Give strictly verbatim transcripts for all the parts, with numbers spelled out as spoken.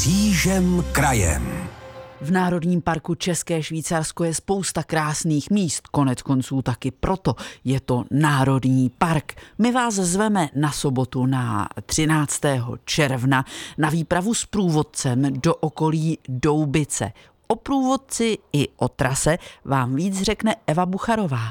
Křížem krajem. V Národním parku České Švýcarsko je spousta krásných míst, konec konců taky proto je to Národní park. My vás zveme na sobotu na třináctého června na výpravu s průvodcem do okolí Doubice. O průvodci i o trase vám víc řekne Eva Bucharová.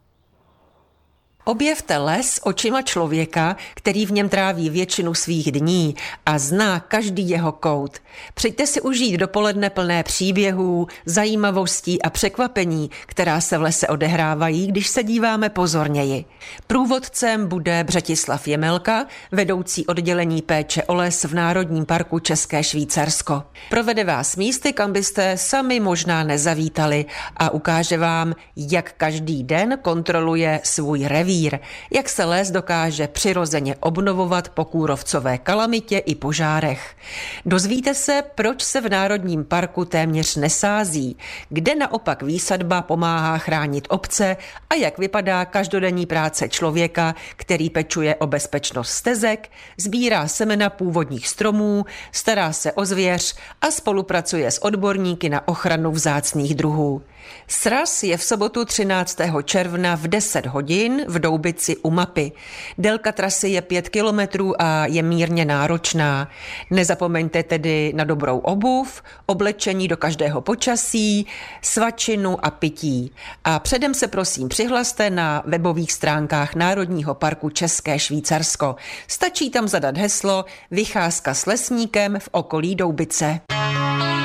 Objevte les očima člověka, který v něm tráví většinu svých dní a zná každý jeho kout. Přijďte si užít dopoledne plné příběhů, zajímavostí a překvapení, která se v lese odehrávají, když se díváme pozorněji. Průvodcem bude Břetislav Jemelka, vedoucí oddělení péče o les v Národním parku České Švýcarsko. Provede vás místy, kam byste sami možná nezavítali a ukáže vám, jak každý den kontroluje svůj revír. Jak se les dokáže přirozeně obnovovat po kůrovcové kalamitě i požárech. Dozvíte se, proč se v Národním parku téměř nesází, kde naopak výsadba pomáhá chránit obce a jak vypadá každodenní práce člověka, který pečuje o bezpečnost stezek, sbírá semena původních stromů, stará se o zvěř a spolupracuje s odborníky na ochranu vzácných druhů. Sraz je v sobotu třináctého června v deset hodin v Doubici u mapy. Délka trasy je pět kilometrů a je mírně náročná. Nezapomeňte tedy na dobrou obuv, oblečení do každého počasí, svačinu a pití. A předem se prosím přihlaste na webových stránkách Národního parku České Švýcarsko. Stačí tam zadat heslo Vycházka s lesníkem v okolí Doubice.